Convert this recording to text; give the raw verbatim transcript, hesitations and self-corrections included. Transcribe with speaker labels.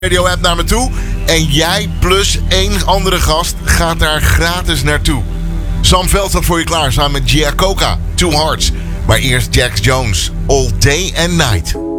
Speaker 1: Radio app naar me toe. En jij plus één andere gast gaat daar gratis naartoe. Sam Veld staat voor je klaar samen met Gia Coca, Two Hearts. Maar eerst Jax Jones, All Day and Night.